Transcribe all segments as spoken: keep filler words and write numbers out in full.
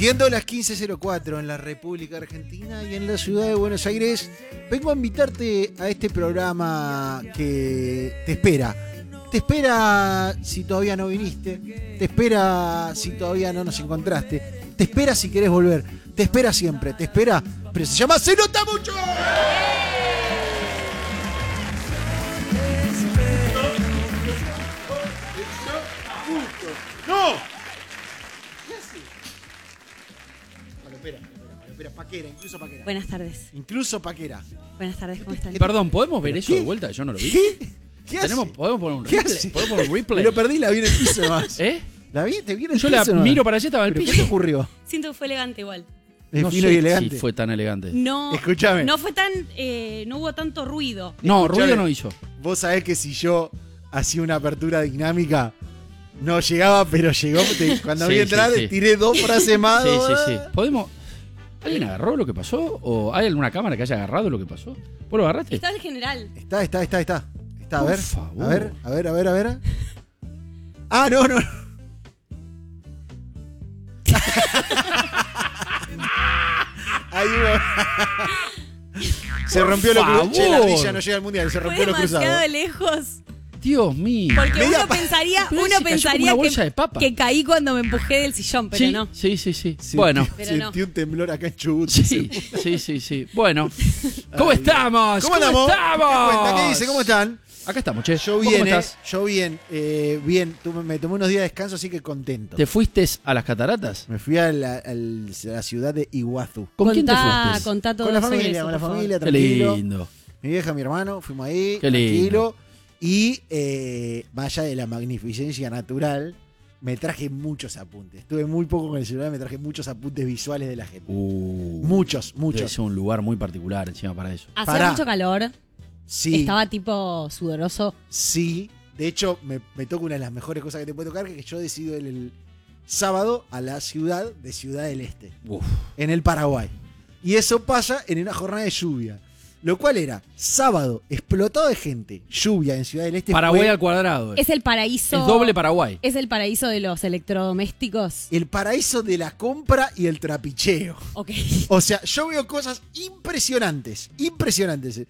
Siendo las quince cero cuatro en la República Argentina y en la ciudad de Buenos Aires, vengo a invitarte a este programa que te espera. Te espera si todavía no viniste, te espera si todavía no nos encontraste, te espera si querés volver, te espera siempre, te espera, pero se llama Se Nota Mucho. ¡No! Espera, espera, espera, paquera, incluso paquera. Buenas tardes. Incluso paquera. Buenas tardes, ¿cómo están? Perdón, ¿podemos ver eso ¿Qué? de vuelta? Yo no lo vi. ¿Qué? ¿Qué hace? ¿Tenemos, ¿Podemos poner un ¿Qué replay? hace? ¿Podemos poner un replay? Me lo perdí, la vi en el piso nomás. ¿Eh? La vi, te vi en el Yo piso la nomás. miro para allá, estaba en el ¿Pero qué piso. te ocurrió? Siento que fue elegante igual. Es No fino sé y elegante. si fue tan elegante. No, Escúchame. no fue tan, eh, no hubo tanto ruido. No, Escuchame. ruido no hizo. Vos sabés que si yo hacía una apertura dinámica, no llegaba, pero llegó. Te- cuando Sí, vi entrar, sí, sí. tiré dos frases más. Sí, sí, sí. ¿Podemos? ¿Alguien agarró lo que pasó? ¿O hay alguna cámara que haya agarrado lo que pasó? ¿Vos lo agarraste? Estaba el general. Está, está, está, está. Está, a Por ver. favor. A ver, a ver, a ver, a ver. Ah, no, no. Ahí va. Se rompió lo Por cruzado. Che, la favor. ardilla no llega al mundial, se Fue rompió lo demasiado cruzado. lejos. Dios mío. Porque Media uno pa- pensaría, Pero uno se cayó como pensaría una bolsa que, de papa. que caí cuando me empujé del sillón, pero sí, no. sí, sí, sí. Sentí- Bueno. Pero no. Sentí un temblor acá en Chubut. Sí, sí, sí, sí. Bueno. ¿Cómo Ay, estamos? ¿Cómo andamos? estamos? ¿Qué cuenta? ¿Qué dice? ¿Cómo están? Acá estamos, che. Yo ¿Vos bien, ¿Cómo eh. estás? Yo bien. Eh, bien. Tuve- me tomé unos días de descanso, así que contento. ¿Te fuiste a las cataratas? Me fui a la, al- a la ciudad de Iguazú. ¿Con quién te Contá- fuiste? Contá todo Con la sobre familia, eso, con la por favor. familia, Qué tranquilo. lindo. Mi vieja, mi hermano, fuimos ahí, Qué lindo. tranquilo. Y eh, más allá de la magnificencia natural, me traje muchos apuntes. Estuve muy poco con el celular, me traje muchos apuntes visuales de la gente. Uh, Muchos, Debe muchos. ser un lugar muy particular encima para eso. Hacía Pará. mucho calor. Sí, Estaba tipo sudoroso. sí. De hecho, me, me toca una de las mejores cosas que te puede tocar, que es que yo decido ir el sábado a la ciudad de Ciudad del Este, Uf. en el Paraguay. Y eso pasa en una jornada de lluvia. Lo cual era sábado, explotado de gente, lluvia en Ciudad del Este. Paraguay fue al cuadrado. Es el paraíso. Es doble Paraguay. Es el paraíso de los electrodomésticos. el paraíso de la compra y el trapicheo. Ok. O sea, yo veo cosas impresionantes, impresionantes.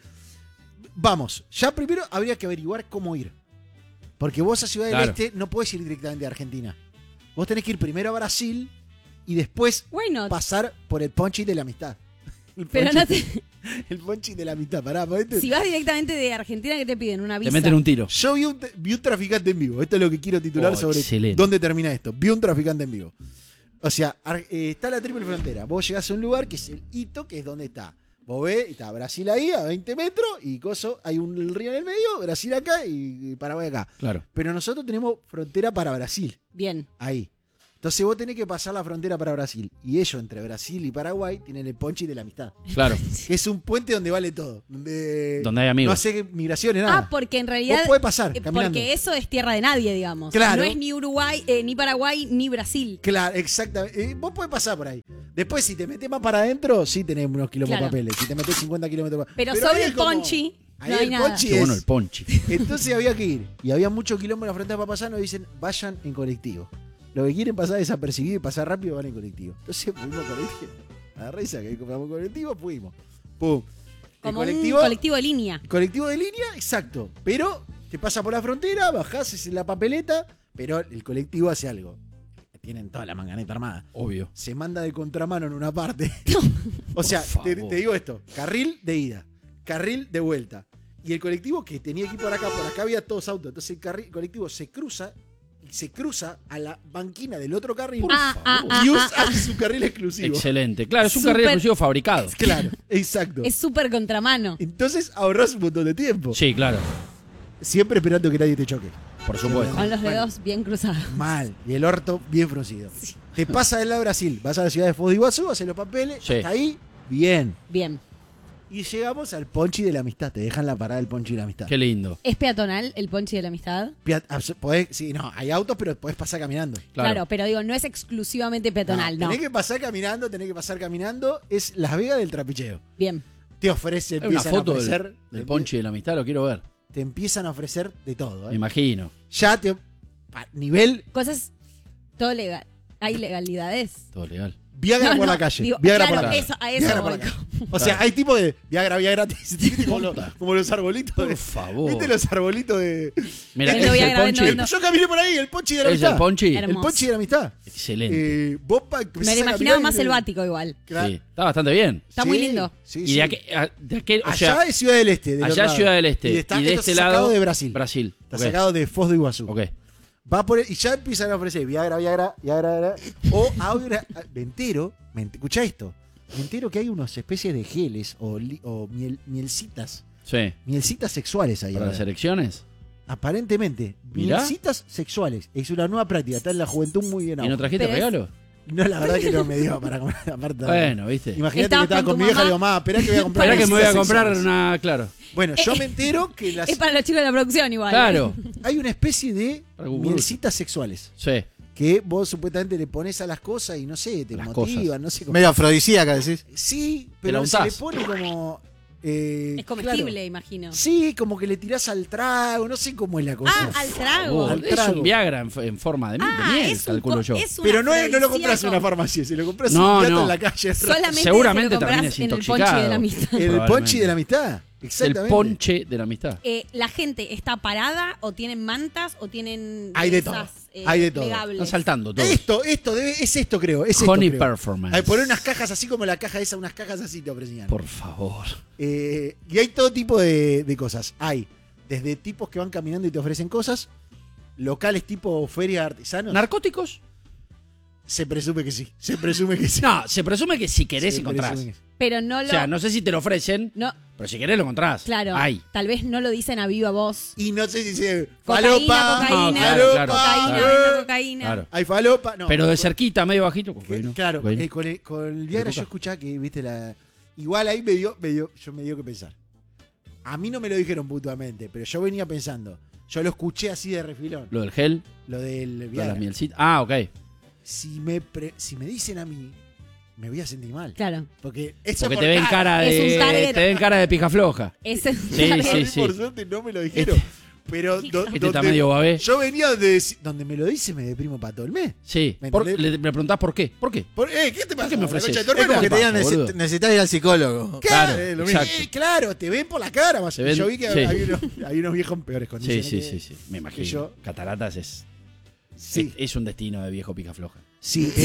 Vamos, ya primero habría que averiguar cómo ir. Porque vos a Ciudad del Claro. Este no podés ir directamente a Argentina. Vos tenés que ir primero a Brasil y después Bueno, pasar por el ponchi de la amistad. El pero ponchi, no te- el ponchi de la amistad, pará. ponete- si vas directamente de Argentina, ¿qué te piden? Una visa. Te meten un tiro. Yo vi un, vi un traficante en vivo. Esto es lo que quiero titular Oh, sobre excelente. dónde termina esto. Vi un traficante en vivo. O sea, ar- eh, está la triple frontera. Vos llegás a un lugar que es el hito, que es donde está. Vos ves, y está Brasil ahí a veinte metros y coso, hay un río en el medio, Brasil acá y Paraguay acá. Claro. Pero nosotros tenemos frontera para Brasil, Bien. ahí. Entonces vos tenés que pasar la frontera para Brasil. Y ellos, entre Brasil y Paraguay, tienen el ponchi de la amistad. Claro. Que es un puente donde vale todo. Donde, Donde hay no amigos. hace migraciones, nada. Ah, porque en realidad. Vos podés pasar eh, caminando. Porque eso es tierra de nadie, digamos. Claro. No es ni Uruguay, eh, ni Paraguay, ni Brasil. Claro, exactamente. Eh, vos podés pasar por ahí. Después, si te metés más para adentro, sí tenés unos kilómetros Claro. de papeles. Si te metés cincuenta kilómetros de Pero, ahí sobre es el como- ponchi ahí no hay el nada. ponchi Qué es- bueno el ponchi. Entonces había que ir. Y había mucho quilombo en la frontera para pasar. Nos dicen, vayan en colectivo. Los que quieren pasar desapercibido y pasar rápido van en colectivo. Entonces fuimos en colectivo. A la risa que compramos colectivo, fuimos. Pum. El Como colectivo, un colectivo de línea. colectivo de línea, exacto. Pero te pasa por la frontera, bajás es en la papeleta, pero el colectivo hace algo. Tienen toda la manganeta armada. Obvio. Se manda de contramano en una parte. O sea, Por te, favor. te digo esto: carril de ida, carril de vuelta. Y el colectivo que tenía que ir por acá, por acá había todos autos. Entonces el, carril, el colectivo se cruza y se cruza a la banquina del otro carril Por Ah, ah, favor. ah, y ah, usa ah. su carril exclusivo. Excelente. Claro, es un Súper- carril exclusivo fabricado. Claro, exacto. Es súper contramano. Entonces ahorras un montón de tiempo. Sí, claro. Siempre esperando que nadie te choque. Por supuesto. Con los Bueno. dedos bien cruzados. Mal. Y el orto bien fruncido. Te pasa del lado de Brasil. Vas a la ciudad de Foz do Iguazú, haces los papeles. Sí. Hasta ahí, bien. Bien. Y llegamos al ponchi de la amistad. Te dejan la parada del ponchi de la amistad. Qué lindo. ¿Es peatonal el ponchi de la amistad? Pia- abs- podés- sí, no, hay autos, pero podés pasar caminando. Claro, Claro. pero digo, no es exclusivamente peatonal, no. Tenés que pasar caminando, tenés que pasar caminando. Es Las Vegas del trapicheo. Bien. Te ofrece, Hay una empiezan a foto ofrecer. del, te del empie- ponchi de la amistad, lo quiero ver. Te empiezan a ofrecer de todo. Me ¿eh? imagino. Ya te. a nivel Cosas. Todo legal. Hay legalidades. Todo legal. Viagra No, por no, la calle. digo, Viagra claro, por la calle. eso, a eso Viagra por voy. la calle. O sea, hay tipo de Viagra, Viagra, como, como los arbolitos. Por de- favor. ¿Viste los arbolitos de. Mira, Vendo es el Viagra, vendo, ponchi. vendo. Yo caminé por ahí, el ponchi de la Es amistad. el ponchi. El Hermoso. ponchi de la amistad. Excelente. Eh, vos pa- Me empezás lo a imaginaba caminar más y- selvático igual. Claro. Sí, está bastante bien. Está muy lindo. Sí, Y sí. de aquel, de aquel o Allá sea, es Ciudad del Este. del allá otro es lado. Ciudad del Este. Y, está, Y de esto este está sacado lado, de Brasil. Brasil. Está Ok. sacado de Foz do Iguazú. Ok. Va por y ya empiezan a ofrecer Viagra, Viagra, Viagra, Viagra. O ahora, me entero, me ent- escucha esto, me entero que hay unas especies de geles o, li- o miel- mielcitas, Sí. mielcitas sexuales ahí Para ahora. las elecciones. Aparentemente, Mirá. mielcitas sexuales. Es una nueva práctica, está en la juventud muy bien. ¿Y no ahora. trajiste Pero es- regalo? No, la verdad que no me dio para comer. Aparte, Bueno, viste. imagínate que Estabas estaba con con tu mi vieja y mamá. digo, mamá, esperá que voy a comprar Espera que me voy a mielcitas comprar sexuales". una. Claro. Bueno, yo me entero que las, Es para los chicos de la producción igual. Claro. hay una especie de Para Google. mielcitas sexuales. Sí. Que vos supuestamente le pones a las cosas y no sé, te Las motivan, cosas. no sé cómo. Medio afrodisíaca, decís. Sí, la pero se le untás. pone como. eh, Es comestible, claro. imagino. Sí, como que le tirás al trago, no sé cómo es la cosa. Ah, al trago. Oh, Al es trago. un Viagra en, en forma de, de Ah, miel, es un calculo co- yo. es un pero no, es- no lo compras en afrodisíaco. una farmacia, si lo compras No, un gato no. en la calle. Solamente Seguramente se lo también compras es en el intoxicado. ponche de la amistad. El Probablemente. ponchi de la amistad. El Exactamente. ponche de la amistad. Eh, ¿La gente está parada o tienen mantas o tienen Hay de esas, todo, eh, hay de todo. plegables? Están saltando todos. Esto, esto, debe, es esto creo. Es esto, Honey creo. Performance. Hay poner unas cajas así como la caja esa, unas cajas así te ofrecían. Por favor. Eh, y hay todo tipo de, de cosas. Hay desde tipos que van caminando y te ofrecen cosas, locales tipo feria de artesanos. ¿Narcóticos? Se presume que sí. Se presume que sí. No, se presume que si querés Se encontrás. presume que sí. Pero no O lo... sea, no sé si te lo ofrecen, no, pero si querés lo encontrás. claro. Hay. Tal vez no lo dicen a viva voz. Y no sé si se. Cocaína, Falopa. cocaína, No, claro, claro, cocaína, claro. vendo cocaína. Claro. Hay falopa. No, Pero de con- cerquita, medio bajito. que- cocaína, Claro, cocaína. eh, con, el, con el Viagra coca. yo escuchaba que, viste, la. Igual ahí me dio, me dio, yo me dio que pensar. A mí no me lo dijeron puntualmente, pero yo venía pensando. Yo lo escuché así de refilón. Lo del gel, Lo del lo de Viagra. las mielcitas. Ah, ok. Si me, pre- si me dicen a mí, me voy a sentir mal. Claro. Porque eso Porque por te ven cara Es un de. target. Te ven cara de pija floja. Ese es Sí, A mí, sí, sí. por suerte, no me lo dijeron. Pero do- Este está donde- medio babé. yo venía de dec- donde me lo dice, me deprimo para todo el mes. Sí. ¿Me Por- entendés? le, le preguntás por qué. ¿Por qué? Por- eh, ¿Qué te pasa? qué me ¿La ofreces? concha de tu Es hermana? Como que ¿Qué te digan, pasa, "Nece- boludo?" necesitas ir al psicólogo. Claro, Claro, eh, lo mismo. exacto. Eh, claro, te ven por la cara más. Se ven- yo vi que sí. hay, unos, hay unos viejos peores Sí, condiciones. sí, que- sí, sí. Me imagino. que yo- Cataratas es, Sí, es, es un destino de viejo pija floja. sí, de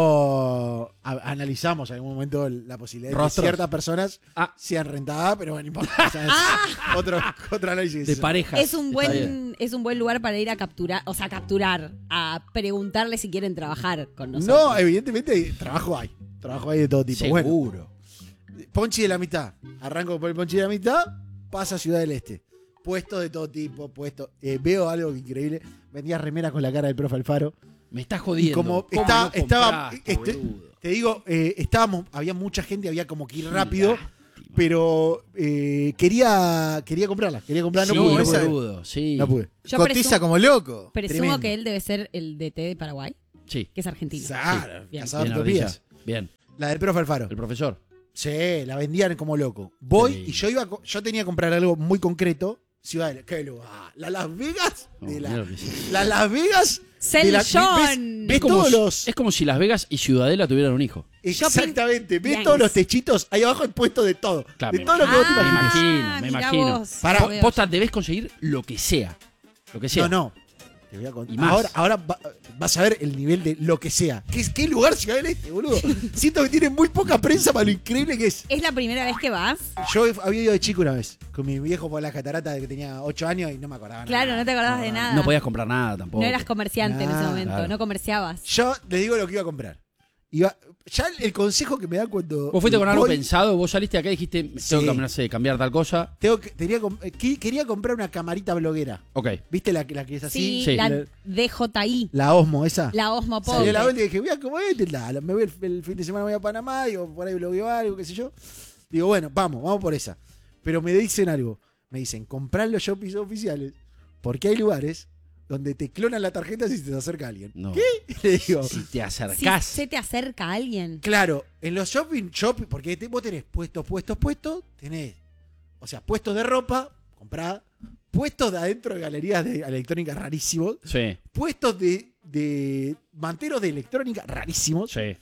hecho, a- analizamos en algún momento la posibilidad de que Rostros. ciertas personas Ah. sean rentadas, pero bueno, no importa. O sea, es otro, otro análisis. De parejas. Es un Está bien. buen es un buen lugar para ir a capturar, o sea, capturar, a preguntarle si quieren trabajar con nosotros. No, evidentemente, trabajo hay. Trabajo hay de todo tipo. Bueno, Seguro. Ponchi de la mitad. Arranco por el Ponchi de la mitad, pasa a Ciudad del Este. Puestos de todo tipo, puestos. Eh, veo algo increíble. Vendía remera con la cara del profe Alfaro. Me estás jodiendo. Y como ¿Cómo está- no estaba- compraste, este- boludo? Te digo, eh, estábamos, había mucha gente, había como que ir rápido, Lástima. pero eh, quería, quería comprarla. Quería comprarla, Sí, no pude. No esa- pude. boludo, sí. No pude. Yo Cotiza presumo, como loco. presumo Tremendo. que él debe ser el D T de Paraguay, Sí. que es argentino. Claro, Bien. cazador Bien, de Ardilla. utopías. Bien. La del profe Alfaro. El profesor. Sí, la vendían como loco. Voy Qué lindo. y yo iba a co- yo tenía que comprar algo muy concreto. Ciudad del ¿Qué lugar? La Las Vegas Oh, de mira la, lo que sí. la Las Vegas de la, Seljon. ves, ves Es como, todos si- los es como si Las Vegas y Ciudadela tuvieran un hijo. exactamente, ves Yanks. todos los techitos, ahí abajo hay puesto de todo. Claro, de me todo lo que vos te imagino. imagines. imagino, me mirá imagino. vos. Pará, Lo Po- veo. Posta, debes conseguir lo que sea. Lo que sea. No, no. Te voy a contar. Y más. Ahora, ahora va- vas a ver el nivel de lo que sea. ¿Qué, es- qué lugar Ciudad del Este, boludo? Siento que tiene muy poca prensa para lo increíble que es. ¿Es la primera vez que vas? Yo he- había ido de chico una vez con mi viejo por las cataratas de que tenía ocho años y no me acordaba Claro, nada. no te acordabas de nada. No podías comprar nada tampoco. No eras comerciante en ese Nah, momento, claro. no comerciabas. Yo les digo lo que iba a comprar. Iba, ya el consejo que me da cuando. Vos fuiste con algo voy, pensado, vos saliste acá y dijiste, tengo Sí. que no sé, cambiar tal cosa. tengo que- tenía com- eh, qui- quería comprar una camarita bloguera. Ok. ¿Viste la, la que es así? Sí, Sí. la La, D J I, la Osmo, esa. la Osmo Pop. Salió la vuelta y dije, voy a como este, la- la- me voy el, el fin de semana voy a Panamá, digo, por ahí blogueo algo, qué sé yo. Digo, bueno, vamos, vamos por esa. Pero me dicen algo. Me dicen, comprar los shoppings oficiales, porque hay lugares donde te clonan la tarjeta si se te acerca alguien. No. ¿Qué? Le digo, Si te Si acercás. se te acerca alguien. claro, en los shopping, shopping, porque te- vos tenés puestos, puestos, puestos, tenés, o sea, puestos de ropa, comprada, puestos de adentro de galerías de electrónica rarísimos, Sí, puestos de, de manteros de electrónica rarísimos, sí.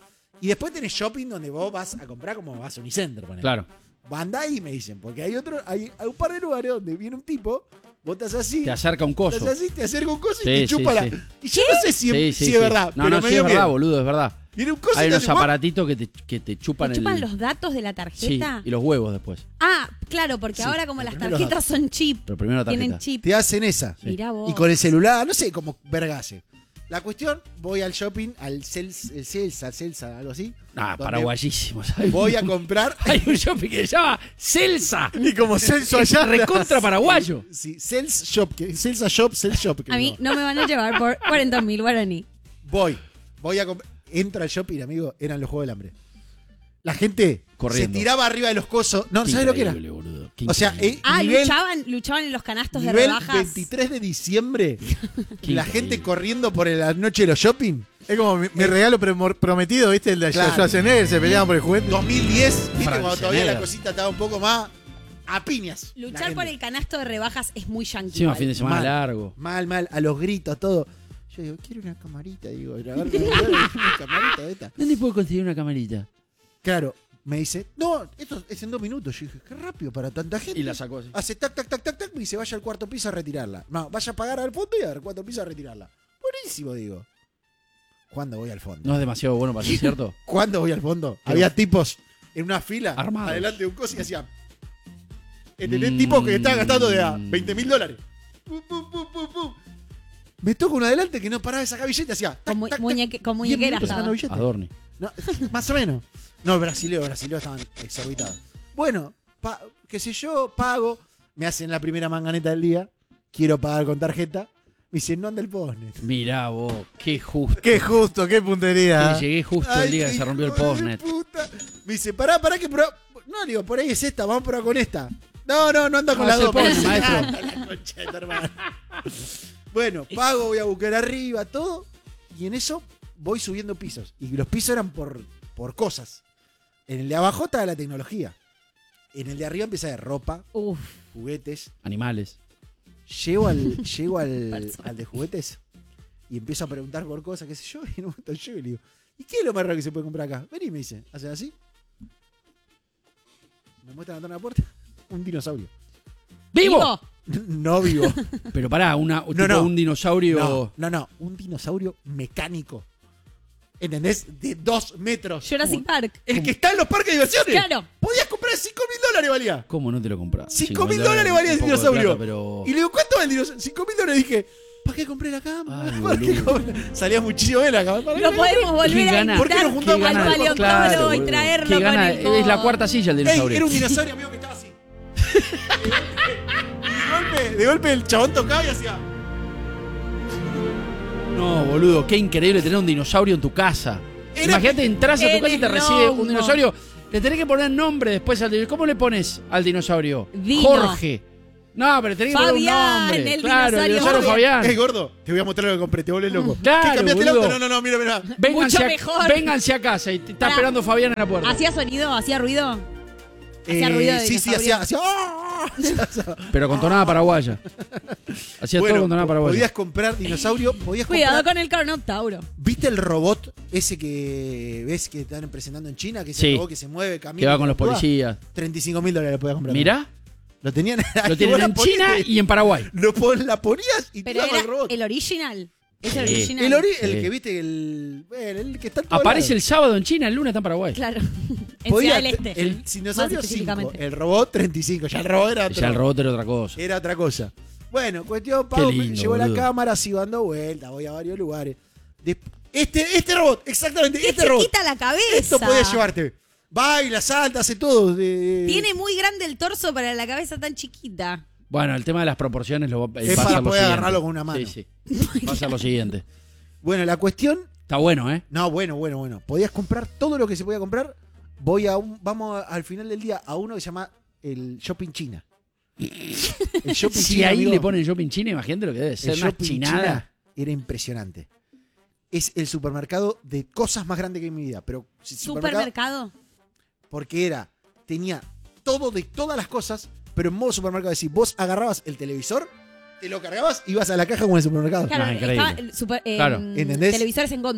Y después tenés shopping donde vos vas a comprar como vas a Unicenter, ponele. Claro. Anda ahí, me dicen, porque hay otro, hay, hay un par de lugares donde viene un tipo, vos estás así, Te acerca un coso. estás así, te acerca un coso y Sí, te chupa sí, la. sí. Y yo no sé si, Sí, si sí, es sí. verdad, No, pero no, me sí dio es verdad, miedo. boludo, es verdad. Viene un coso Hay y te unos hace, aparatitos que te, que te chupan ¿Te el... chupan los datos de la Sí, tarjeta? y los huevos después. Ah, claro, porque Sí, ahora como pero las primero tarjetas son chip, Pero primero la tarjeta. tienen chip. te hacen esa. Sí. Mirá vos. Y con el celular, no sé, como vergase. La cuestión, voy al shopping, al Cels, el Celsa, Celsa, algo así. Ah, donde paraguayísimo, ¿sabes? Voy a comprar. Hay un shopping que se llama Celsa. Y como Celso Es allá. recontra paraguayo. Sí, Cels Shop, que- Celsa Shop, Cels Shop. que A mí no. no me van a llevar por cuarenta mil guaraní. Voy, voy a comprar. Entro al shopping, amigo, eran los Juegos del Hambre. La gente Corriendo. se tiraba arriba de los cosos. No, Qué ¿sabes lo que era? increíble, boludo. Qué O sea, increíble. eh, Ah, nivel, luchaban, luchaban en los canastos de nivel rebajas. veintitrés de diciembre. Qué la increíble. gente corriendo por la noche de los shopping. Es como mi, mi regalo premo- prometido, ¿viste? El de Claro. Schwarzenegger, se peleaban por el juguete. dos mil diez, ¿viste? Cuando todavía Schwarzenegger. la cosita estaba un poco más a piñas. la Luchar gente. por el canasto de rebajas es muy yankee. Encima igual. fin de semana Mal. largo. Mal, mal, a los gritos, todo. Yo digo, quiero una camarita, digo, y agarro una una camarita de esta. ¿Dónde puedo conseguir una camarita? Claro, me dice, no, esto es en dos minutos. Yo dije, qué rápido para tanta gente. Y la sacó así. Hace tac, tac, tac, tac, tac, me dice, vaya al cuarto piso a retirarla. No, vaya a pagar al fondo y al cuarto piso a retirarla. Buenísimo, digo. ¿Cuándo voy al fondo? No es demasiado bueno para ser cierto. ¿Cuándo voy al fondo? Pero- Había tipos en una fila, Armados. adelante de un coso y hacían. ¿Entendés? Mm. Tipos que estaban gastando de a veinte mil dólares. Pum, pum, pum, pum, pum. Me toca uno adelante que no paraba de sacar billete, hacía. tac, Con, mu- tac, tac. muñeque- con diez muñequera minutos sacando estaba. billetes. Adorni. No, más o menos. No, brasileo, brasileo estaban exorbitados. Bueno, pa- qué sé yo, pago. Me hacen la primera manganeta del día. Quiero pagar con tarjeta. Me dicen, no anda el postnet. Mirá vos, qué justo. Qué justo, qué puntería. Sí, llegué justo Ay, el día qué que se rompió el hijo de postnet. puta. Me dice, pará, pará que pro... No, le digo, por ahí es esta, vamos a probar con esta. No, no, no anda con Ah, las se dos. pone, Me dice, maestro. "Anda la concha de tu hermana". Bueno, pago, voy a buscar arriba, todo. Y en eso voy subiendo pisos. Y los pisos eran por, por cosas. En el de abajo estaba la tecnología. En el de arriba empieza de ropa, Uf. juguetes. Animales. Llego al, llego al, Personas. al de juguetes y empiezo a preguntar por cosas, qué sé yo. Y en un momento llego y le digo, ¿y qué es lo más raro que se puede comprar acá? Vení, me dice, hacen así. Me muestran atrás de la puerta un dinosaurio. ¡Vivo! No vivo. Pero pará, una, No, tipo no. un dinosaurio. No, no, no. Un dinosaurio mecánico. ¿Entendés? De dos metros. Jurassic Park. El que está en los parques de diversiones. Claro. Podías comprar cinco mil dólares valía. ¿Cómo no te lo compras? Cinco mil dólares valía el un poco de dinosaurio. plata, pero... Y le digo, ¿cuánto vale el dinosaurio? cinco mil dólares. Dije, ¿para qué compré la cama? Ay, ¿Para qué boludo. compré? Salía muchísimo de la cama. ¿Para qué Lo la podemos volver a gana? ¿Por qué no invitar juntamos al al paleontólogo Claro, y boludo. traerlo ¿Qué con gana? el Es la codo. cuarta silla el Ey, dinosaurio. era un dinosaurio, amigo, que estaba así. Y de golpe, de golpe el chabón tocaba y hacía. No, boludo, qué increíble tener un dinosaurio en tu casa. Era- Imagínate, entras a tu El casa y te recibe un gnomo. dinosaurio. Le tenés que poner nombre después al dinosaurio. ¿Cómo le pones al dinosaurio? Dino. Jorge. No, pero tenés que poner un Fabián, nombre. el claro, dinosaurio el dinosaurio Jorge. Fabián. ¡Ey, gordo! Te voy a mostrar lo que compré, te volvés loco. Claro, ¿Qué, cambiaste el boludo. auto? No, no, no, mira, mira. Vénganse, Mucho a, mejor. vénganse a casa y te está Pará. esperando Fabián en la puerta. ¿Hacía sonido? ¿Hacía ruido? Hacía Eh, ruido de sí, sí, dinosaurio. hacía. hacía ¡ah! Pero con tonada paraguaya. Hacía Bueno, todo con tonada paraguaya. podías comprar dinosaurio, podías Cuidado comprar. con el carnotauro. ¿Viste el robot ese que ves que están presentando en China? Que es Sí. el robot que se mueve, camina. Que va con los actúa? policías. treinta y cinco mil dólares lo podías comprar. Mirá, Lo tenían ahí, lo tienen vos la en ponías China y- y en Paraguay. Lo pon- la ponías y te Pero daba era el robot. el original. Es el Sí. original. El, ori- el Sí. que viste, el, bueno, el que está en todos Aparece el lados. sábado en China, el lunes está en Paraguay. Claro. En Podía- Ciudad del Este. El Más dinosaurio cinco, específicamente. el robot treinta y cinco. Ya el robot era otro. Ya el robot era otra cosa. Era otra cosa. Bueno, cuestión, pago, Qué me lindo, llevo la boludo. cámara, sigo dando vueltas, voy a varios lugares. De- este, este robot, exactamente, ¡Qué este robot. chiquita la cabeza! Esto podés llevarte. Baila, salta, hace todo. de- Tiene muy grande el torso para la cabeza tan chiquita. Bueno, el tema de las proporciones lo, eh, Es va a para ser lo poder siguiente. agarrarlo con una mano. Sí, sí. Va a ser lo siguiente. Bueno, la cuestión. Está bueno, ¿eh? No, bueno, bueno, bueno. Podías comprar todo lo que se podía comprar. Voy a un. Vamos a- al final del día a uno que se llama el Shopping China. El Shopping Si China. ahí amigo, le ponen shopping china, imagínate lo que debe ser. el Una Shopping chinada. China era impresionante. Es el supermercado de cosas más grandes que en mi vida. Pero si- ¿Supermercado? porque era, tenía todo de todas las cosas, pero en modo supermercado. Es decir, vos agarrabas el televisor, te lo cargabas y ibas a la caja como en el supermercado. Claro, Ah, increíble. estaba el super- eh, Claro. ¿Entendés? televisores en góndola.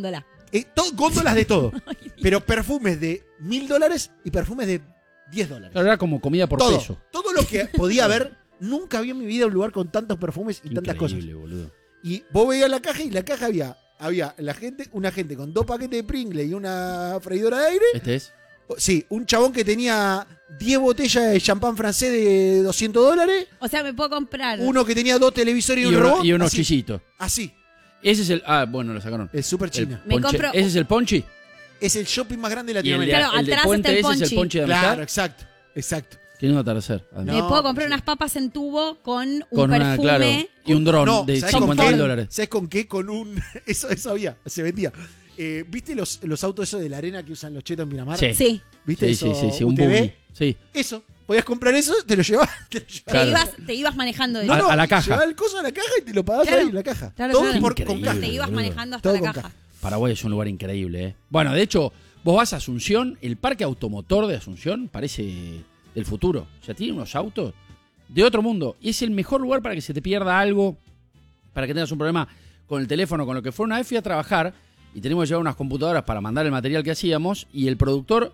Eh, todo, góndolas de todo. Pero perfumes de mil dólares y perfumes de diez dólares. Claro, era como comida por todo, peso. todo lo que podía haber. Nunca había en mi vida un lugar con tantos perfumes y tantas cosas. Increíble, boludo. Y vos veías la caja y la caja había, había la gente, una gente con dos paquetes de Pringles y una freidora de aire. ¿Este es? Sí, un chabón que tenía diez botellas de champán francés de doscientos dólares. O sea, me puedo comprar. Uno que tenía dos televisores y, Y, un uno- robot. y unos así, chisitos. así. Ese es el. Ah, bueno, lo sacaron. El Super El China. Me ponche- compro- ¿Ese es el ponchi? Es el shopping más grande de Y el de, Latinoamérica. Claro, el de atrás Puente está el ese es el ponchi. ponche de amistad. Claro, exacto. Exacto. Tiene un atardecer. además. Me No, puedo comprar sí. unas papas en tubo con un Con una, perfume. claro. Y un dron No, de ¿sabes con cincuenta qué? mil dólares. ¿Sabes con qué? Con un. Eso, eso había, se vendía. Eh, ¿Viste los, los autos esos de la arena que usan los chetos en Miramar? Sí. Sí. ¿Viste Sí, eso? sí, sí, sí, un U T V? buggy. Sí. Eso. Podías comprar eso, te lo llevabas. Te lo llevabas. Te, Claro. ibas, te ibas manejando de A- a la caja. Llevabas el coso a la caja y te lo pagabas Claro. ahí en la caja. Claro, Todo claro. por- con Increíble. caja. Te ibas boludo. manejando hasta Todo la con caja. caja. Paraguay es un lugar increíble, ¿eh? Bueno, de hecho, vos vas a Asunción, el parque automotor de Asunción parece del futuro. O sea, tiene unos autos de otro mundo. Y es el mejor lugar para que se te pierda algo, para que tengas un problema con el teléfono, con lo que fue. Una vez fui a trabajar y teníamos que llevar unas computadoras para mandar el material que hacíamos y el productor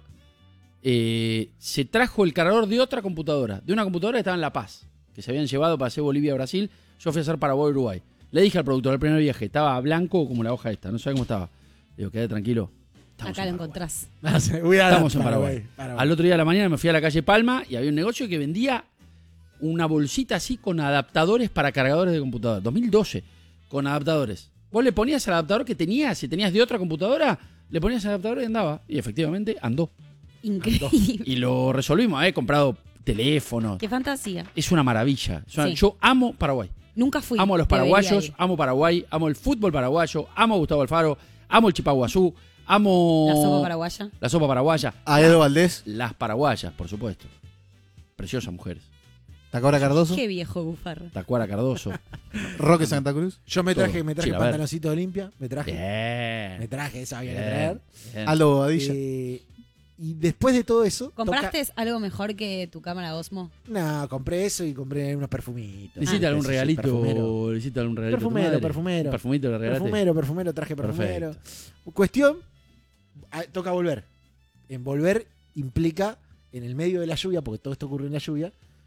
eh, se trajo el cargador de otra computadora, de una computadora que estaba en La Paz, que se habían llevado para hacer Bolivia-Brasil. Yo fui a hacer Paraguay-Uruguay. Le dije al productor el primer viaje, estaba blanco como la hoja esta, no sabía cómo estaba. Le digo, quédate tranquilo. estamos Acá en lo Paraguay. encontrás. Ah, sí, voy a- Estamos en Paraguay. Paraguay. Al otro día de la mañana me fui a la calle Palma y había un negocio que vendía una bolsita así con adaptadores para cargadores de computadora. dos mil doce, con adaptadores. Vos le ponías el adaptador que tenías, si tenías de otra computadora, le ponías el adaptador y andaba. Y efectivamente andó. Increíble. Y lo resolvimos. He comprado teléfonos. Qué fantasía. Es una maravilla. Es una- Sí. Yo amo Paraguay. Nunca fui. Amo a los Debería paraguayos, ir. amo Paraguay, amo el fútbol paraguayo, amo a Gustavo Alfaro, amo el chipaguazú, amo La sopa paraguaya. la sopa paraguaya, A Edo Valdés, las paraguayas, por supuesto. Preciosas mujeres. Tacora Cardoso, Qué viejo bufarra. Tacuara Cardoso. Roque Santa Cruz, Yo me traje, Todo. me traje Sí, a ver. pantaloncito de limpia. Me traje. Bien. Me traje, eso había que Bien, traer. bien. Aldo Bobadilla. Eh, y después de todo eso. ¿Compraste algo mejor que tu cámara Osmo? toca- No, compré eso y compré unos perfumitos. ¿Le hiciste Ah, algún sí, sí, regalito? perfumero. ¿Le hiciste algún regalito? a tu Perfumero, madre? perfumero. ¿Un perfumito le regalaste? Perfumero, perfumero, traje perfumero. Cuestión, ah, toca volver. En volver implica, en el medio de la lluvia, porque todo esto ocurre en la lluvia,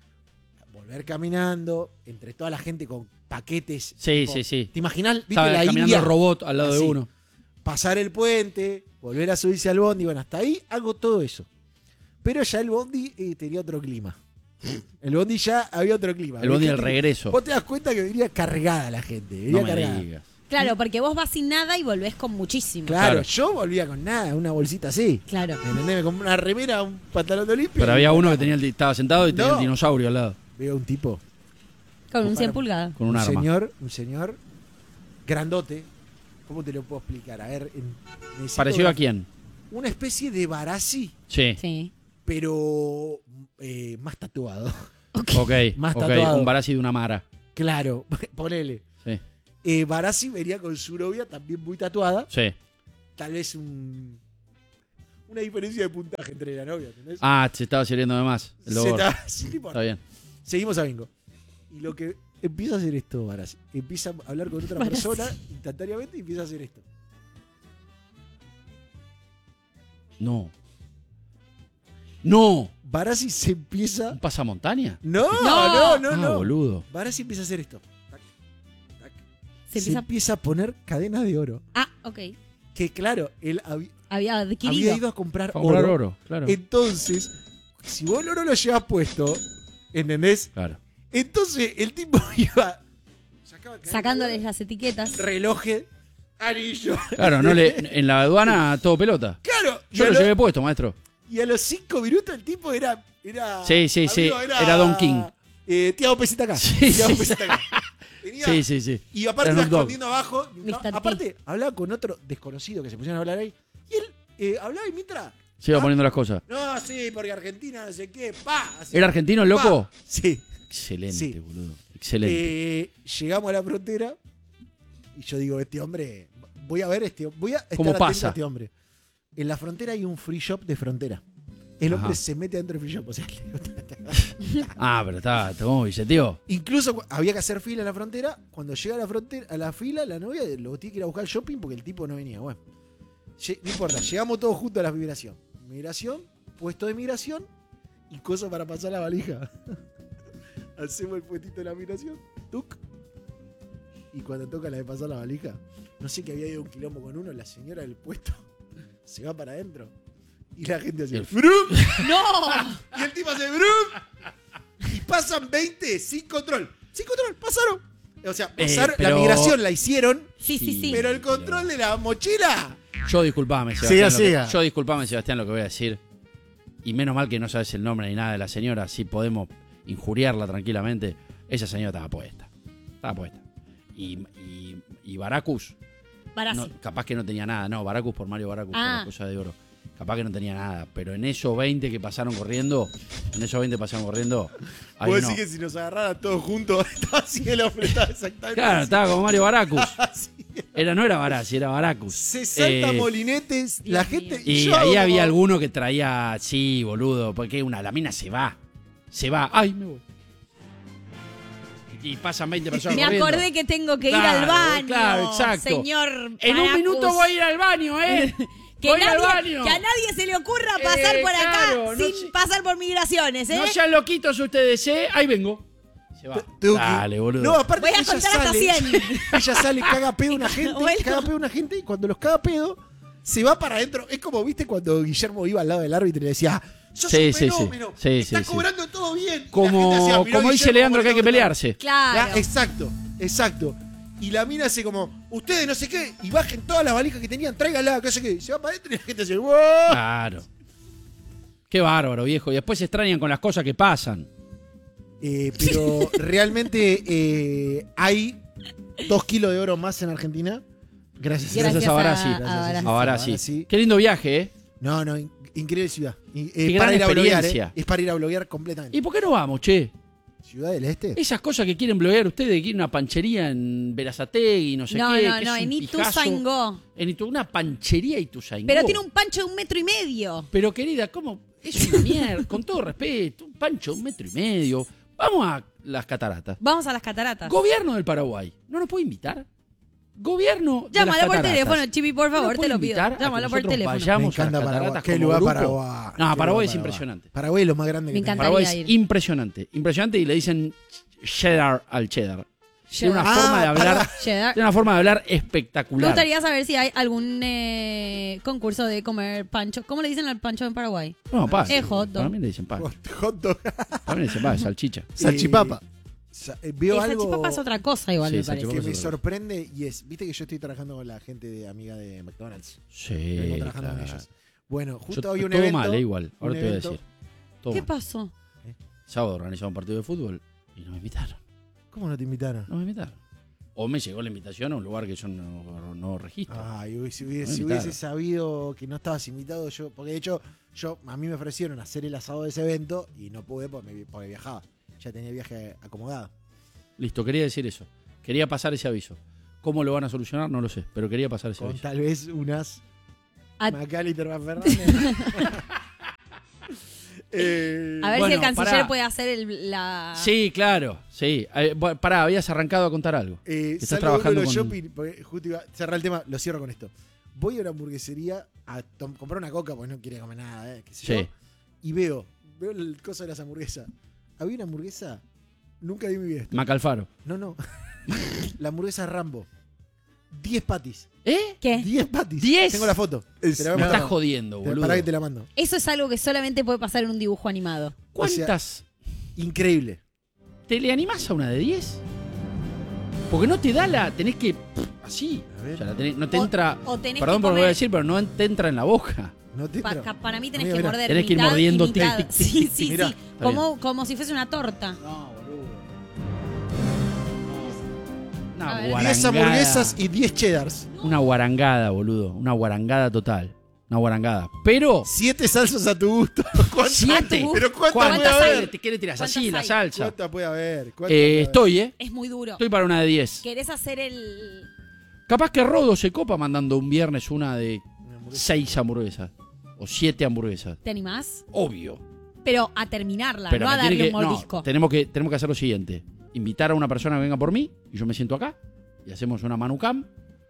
volver caminando, entre toda la gente con paquetes. Sí, tipo, sí, sí. ¿Te imaginas? ¿Viste Estaba la caminando India? el robot al lado de Así. uno. Pasar el puente, volver a subirse al bondi. Bueno, hasta ahí hago todo eso. Pero ya el bondi eh, tenía otro clima. El bondi ya había otro clima. El bondi Había del gente- regreso. Vos te das cuenta que venía cargada la gente. Venía No me cargada. digas. Claro, porque vos vas sin nada y volvés con muchísimo. Claro, Claro. yo volvía con nada, una bolsita así. Claro. ¿Me entendés? Me compré una remera, un pantalón de Olimpia. Pero había uno que tenía el, estaba sentado y tenía No. el dinosaurio al lado, Veo un tipo, Con un Para- cien pulgadas. con un un arma. señor, un señor grandote. ¿Cómo te lo puedo explicar? A ver, en- necesito ¿Parecido a una- quién? Una especie de Barassi, Sí. Sí. pero eh, más tatuado. Ok, Más ok, tatuado. un Barassi de una Mara. Claro, ponele. Sí, Eh, Barassi venía con su novia también muy tatuada. sí. Tal vez un, una diferencia de puntaje entre la novia, ¿entendés? Ah, se estaba sirviendo de más. El Se lobo. está- sí, no importa. Está bien. Seguimos a Bingo. Y lo que empieza a hacer esto, Barassi. Empieza a hablar con otra Barassi. persona instantáneamente y empieza a hacer esto. No. No. Barassi se empieza. ¿Un pasamontaña? No, No. no, no, ah, no. boludo. Barassi empieza a hacer esto. Tac, tac. Se Se empieza... empieza a poner cadenas de oro. Ah, ok. Que claro, él habi- Había adquirido. había ido a comprar Para comprar oro. oro, claro. Entonces, si vos el oro lo llevas puesto, ¿entendés? Claro. Entonces el tipo iba sacaba cadenas Sacándoles de oro, las etiquetas. relojes, anillo. Claro, no le, en la aduana todo pelota. Claro, y Yo a lo lo- llevé puesto, maestro. Y a los cinco minutos el tipo era. era Sí, sí, sí, amigo, era Don King. Eh, Tiago Peseta acá. Sí, Tiago sí. Peseta acá. Tenía- Sí, sí, sí. Y aparte Era iba Snoop Dogg. escondiendo abajo. mister T. Aparte, hablaba con otro desconocido que se pusieron a hablar ahí. Y él eh, hablaba y mientras. Se iba Ah, poniendo las cosas. No, sí, porque Argentina, no sé qué. Pa, así, ¿Era argentino el pa. loco? Sí. Excelente, Sí. boludo. Excelente. Eh, llegamos a la frontera. Y yo digo, este hombre. Voy a ver este. Voy a estar ¿Cómo atento pasa? a este hombre. En la frontera hay un free shop de frontera. El hombre Ajá. se mete dentro del free shop. O sea, Ah, pero está, está como billeteó. incluso cu- había que hacer fila en la frontera. Cuando llega a la frontera, a la fila, la novia lo tiene que ir a buscar al shopping porque el tipo no venía. Bueno, Lle- No importa, llegamos todos juntos a la migración. Migración, puesto de migración y cosa para pasar la valija. Hacemos el puestito de la migración, tuc. Y cuando toca la de pasar la valija, no sé que había ido un quilombo con uno, la señora del puesto se va para adentro. Y la gente hace El- ¡Brum! ¡No! Y el tipo hace ¡Brum! Y pasan veinte sin control. Sin control, pasaron. O sea, Eh, pasaron, pero- la migración la hicieron, Sí, sí, sí. pero el control de la mochila. Yo disculpame, Sebastián. Siga, lo que- siga. yo disculpame, Sebastián, lo que voy a decir. Y menos mal que no sabes el nombre ni nada de la señora, así podemos injuriarla tranquilamente. Esa señora estaba puesta. Estaba puesta. Y, y, y Baracus, Barassi. no, capaz que no tenía nada. No, Baracus por Mario Baracus, por Ah. la cosa de oro. Capaz que no tenía nada. Pero en esos veinte que pasaron corriendo, en esos veinte pasaron corriendo. ahí Vos no. decís que si nos agarraran todos juntos, estaba así el hombre, estaba exactamente Claro, así. estaba como Mario Baracus. Así. Era, no era Barassi, era Baracus. sesenta Eh, molinetes, la gente. Y yo ahí como- había alguno que traía, sí, boludo, porque una, la mina se va. Se va. Ay, me voy. Y pasan veinte personas Me corriendo. acordé que tengo que ir Claro, al baño. claro, exacto. Señor. En un Baracus. minuto voy a ir al baño, ¿eh? Que, voy al nadie, baño. que a nadie se le ocurra pasar Eh, por acá claro, no sin se- pasar por migraciones, ¿eh? No sean loquitos ustedes, ¿eh? Ahí vengo. Se va. Tengo que- Dale, boludo. No, aparte Voy a ella contar hasta sale, cien. ella sale, caga pedo a una gente, Bueno. caga pedo a una gente, y cuando los caga pedo, se va para adentro. Es como, viste, cuando Guillermo iba al lado del árbitro y le decía, sos Sí, un sí, sí. fenómeno, Sí, está sí, sí. cobrando todo bien. Y la gente Como, hacía, "Mirá, como dice Guillermo, Leandro que hay que cómo le está pelearse. Claro. Ya, exacto, exacto. Y la mina hace como, ustedes no sé qué, y bajen todas las valijas que tenían, tráiganla, que sé qué. Y se va para adentro y la gente hace, ¡wow! Claro. Qué bárbaro, viejo. Y después se extrañan con las cosas que pasan. Eh, pero realmente eh, hay dos kilos de oro más en Argentina. Gracias, Gracias Gracias a Barassi. a- a Gracias, Barassi. A Barassi. Barassi. Qué lindo viaje, ¿eh? No, no, in- increíble ciudad. Y, eh, Qué para gran ir a bloguear, experiencia. eh. Es para ir a bloguear completamente. ¿Y por qué no vamos, che? ¿Ciudad del Este? Esas cosas que quieren bloguear ustedes, que quieren una panchería en Verazategui, no sé no, qué. no, que no, es en un pijazo. Ituzaingó. En Itu- una panchería Ituzaingó. Pero tiene un pancho de un metro y medio. Pero querida, ¿cómo? Es una mierda, con todo respeto. Un pancho de un metro y medio. Vamos a las cataratas. Vamos a las cataratas. Gobierno del Paraguay, ¿no nos puede invitar? Gobierno de Llámalo las por cataratas. teléfono, Chipi, por ¿No favor, nos te puede lo pido. invitar a que Llámalo por nosotros teléfono. Me vayamos a las encanta Paraguay. cataratas Qué como lugar grupo? Paraguay. No, Qué Paraguay lugar es impresionante. Paraguay es lo más grande Me que tenemos. encanta. Paraguay Encantaría es ir. impresionante. Impresionante y le dicen cheddar al cheddar. Tiene una Cheddar. forma de Ah, hablar, pará. Cheddar. tiene una forma de hablar Me espectacular. gustaría saber si hay algún eh, concurso de comer pancho. ¿Cómo le dicen al pancho en Paraguay? No, pa. Es hot dog. También le dicen pa. Hot- hot dog. También le dicen pa, salchicha. Salchipapa. Eh, sa- eh, veo Esa algo chipapa es otra cosa igual, Sí, me esa parece. chipapa que me es otra cosa. sorprende y es, viste que yo estoy trabajando con la gente de amiga de McDonald's. Sí, Vengo trabajando con claro. ellos. Bueno, justo Yo- había un todo evento. mal, eh, igual. Ahora un te voy a evento. decir. Todo ¿Qué mal. pasó? Sábado organizaba un partido de fútbol y no me invitaron. ¿Cómo no te invitaron? No me invitaron. O me llegó la invitación a un lugar que yo no, no registro. Ay, hubiese, No hubiese, me si invitaron. hubiese sabido que no estabas invitado yo, porque de hecho yo a mí me ofrecieron hacer el asado de ese evento y no pude porque, me- porque viajaba. Ya tenía el viaje acomodado. Listo, quería decir eso. Quería pasar ese aviso. ¿Cómo lo van a solucionar? No lo sé, pero quería pasar ese Con aviso. tal vez unas A- Macalister más Fernández. Eh, A ver Bueno, si el canciller pará. puede hacer el- la... Sí, claro, sí. Eh, bueno, pará, habías arrancado a contar algo. eh, Estás salgo trabajando de los con- shopping, porque justo iba a cerrar el tema, lo cierro con esto. Voy a una hamburguesería a tom- comprar una coca porque no quería comer nada, eh, qué sé Sí. yo, y veo, veo el coso de las hamburguesas. Había una hamburguesa, nunca vi en mi vida esto. Macalfaro. No, no. La hamburguesa Rambo. diez patis. ¿Eh? ¿Qué? diez patis. ¿diez? Tengo la foto. Es- Te la voy a Me mostrar. estás jodiendo, Te- boludo. Pará que te la mando. Eso es algo que solamente puede pasar en un dibujo animado. ¿Cuántas? Increíble. ¿Te le animás a una de diez? Porque no te da la. Tenés que. pff, así. A ver. O sea, la tenés- no te O- entra. o tenés Perdón que por lo que voy a comer- decir, pero no en- te entra en la boca. No te Pa- entra. ca- para mí tenés Amiga, que mirá. morder Tenés que ir mitad mordiendo, y mitad. tic, tic, tic, Sí, tic, sí, mirá. sí. Está Como, como si fuese una torta. No, boludo. Una A ver. diez guarangada. hamburguesas y diez cheddars. Una guarangada, boludo. Una guarangada total. Una guarangada. Pero. Siete salsas a tu gusto. ¿Cuántas? ¿Siete? ¿Pero cuántas ¿Cuántas puede hay? haber? ¿Te- ¿Qué le tiras? ¿Cuántas Así, la hay? salsa. ¿Cuántas puede haber? ¿Cuántas Eh, puede haber? estoy, ¿eh? Es muy duro. Estoy para una de diez. ¿Querés hacer el...? Capaz que Rodo se copa mandando un viernes una de Una hamburguesa. seis hamburguesas. O siete hamburguesas. ¿Te animás? Obvio. Pero a terminarla, Pero no a me tiene darle que, un no, mordisco. tenemos que tenemos que hacer lo siguiente. Invitar a una persona que venga por mí y yo me siento acá y hacemos una manucam. Porque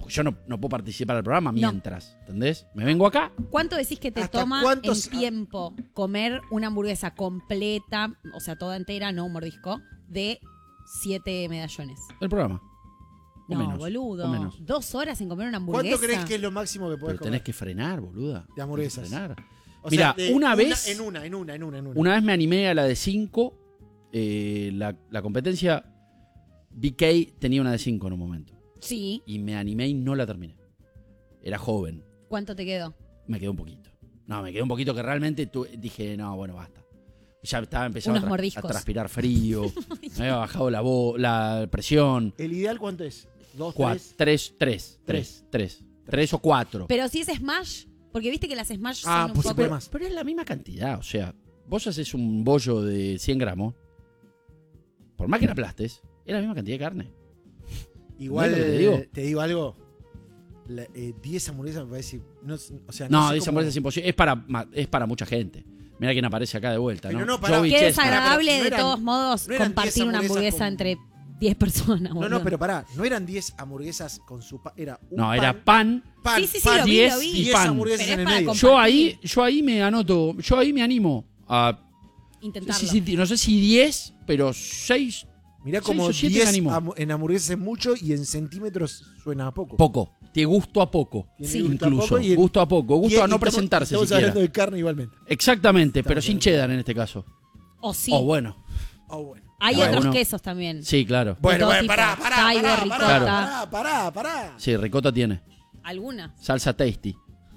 yo no, no puedo participar del programa No. mientras, ¿entendés? Me vengo acá. ¿Cuánto decís que te ¿Hasta toma cuántos- en tiempo comer una hamburguesa completa, o sea, toda entera, no un mordisco, de siete medallones? El programa. O No, menos, boludo. o menos. Dos horas en comer una hamburguesa. ¿Cuánto crees que es lo máximo que podés Pero comer? tenés que frenar, boluda. De hamburguesas. Tenés que frenar. O Mira, sea, de una vez- En una, en una, en una, en una. Una vez me animé a la de cinco. Eh, la, la competencia B K tenía una de cinco en un momento. Sí. Y me animé y no la terminé. Era joven. ¿Cuánto te quedó? Me quedó un poquito. No, me quedó un poquito que realmente tu- dije, no, bueno, basta. Ya estaba empezando Unos a, tra- mordiscos. a transpirar frío. Me había bajado la, vo- la presión. ¿El ideal cuánto es? ¿Dos, Cuatro, tres? tres, tres, tres, tres. Tres o cuatro. Pero si es Smash, porque viste que las Smash Ah, son un pues se poco... puede más. Pero es la misma cantidad, o sea, vos haces un bollo de cien gramos, por más que la aplastes, es la misma cantidad de carne. Igual, ¿No es lo que te eh, digo? te digo algo. La, eh, diez hamburguesas me parece. No, o sea, No, sé esa cómo- hamburguesa es imposible, es para, ma- es para mucha gente. Mira quién aparece acá de vuelta, Pero ¿no? no, pará. Joey Qué Che, Chestnut. desagradable pará, pero no de eran- todos modos no eran compartir diez una hamburguesas hamburguesa con- entre diez personas. No, boludo. no, pero pará. No eran diez hamburguesas con su pan. Era un No, pan, era pan. pan, Sí, sí, sí, pan, lo vi, diez lo vi. y diez pan. hamburguesas Pero en es el para medio. comp- Yo ahí, yo ahí me anoto, yo ahí me animo a... Intentarlo. sí, sí, no sé si diez, pero seis, Mirá seis como o siete me diez animo. ham- en hamburguesas es mucho y en centímetros suena a poco. Poco. Te gusto a poco. Tiene Sí. gusto a Incluso. poco y en- Gusto a poco. y- Gusto y a no estamos- presentarse Estamos siquiera. hablando de carne igualmente. Exactamente, pero Estamos sin hablando. cheddar en este caso. O sí. O bueno. Oh, bueno. Hay Bueno, otros uno- quesos también. Sí, claro. Bueno, todo bueno, tipo. pará, pará, Cyber, pará, ricota. pará, pará, pará, pará. Sí, ricota tiene. Alguna. Salsa tasty.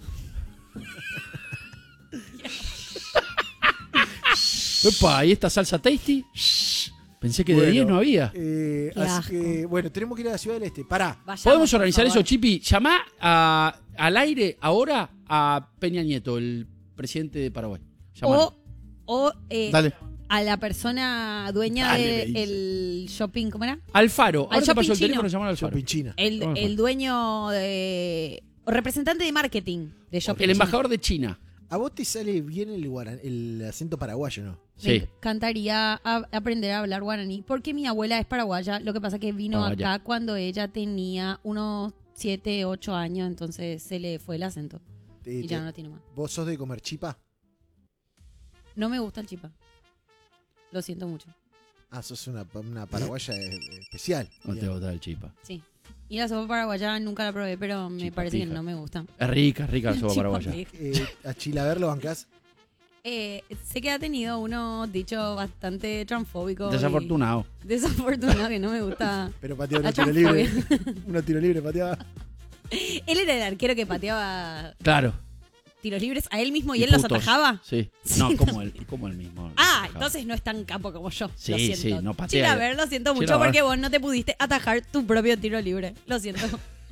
Epa, ¿y esta salsa tasty? Pensé que de Bueno, diez no había. Eh, Qué así asco. que, bueno, tenemos que ir a la Ciudad del Este. Pará. Vayamos, ¿Podemos por organizar favor. eso, Chipi? Llamá a- al aire ahora a Peña Nieto, el presidente de Paraguay. Llamalo. O, o eh, Dale. a la persona dueña Dale, me del shopping, ¿cómo era? Alfaro. al Ahora te shopping pasó el chino. teléfono, llamar al Alfaro. Shopping China. El, Vamos a ver. el dueño de... o representante de marketing de shopping. El chino. embajador de China. A vos te sale bien el, guaran- el acento paraguayo, ¿no? Me Sí. encantaría a- aprender a hablar guaraní porque mi abuela es paraguaya. Lo que pasa que vino Paraguaya. acá cuando ella tenía unos siete, ocho años, entonces se le fue el acento Te- y ya te- no lo tiene más. ¿Vos sos de comer chipa? No me gusta el chipa. Lo siento mucho. Ah, sos una, una paraguaya eh, especial. No te Bien. gusta el chipa. Sí. Y la sopa paraguaya nunca la probé, pero me Chipa parece que pija. no me gusta. Es rica, es rica la sopa Chipa paraguaya. pija. Eh, ¿A Chilaver lo bancás? Eh, sé que ha tenido unos dichos bastante transfóbicos. y Desafortunado. Desafortunado, que no me gusta. Pero pateaba La unos tiro libre. transfobia. unos tiro libre pateaba. Él era el arquero que pateaba Claro. tiros libres a él mismo y, él los putos. atajaba. Sí. Sí, No, no. como él, como él mismo. los Ah, atajaba. entonces no es tan capo como yo. Sí, lo siento. sí, no patea. Chilaver, lo siento mucho Chilaver. porque vos no te pudiste atajar tu propio tiro libre. Lo siento.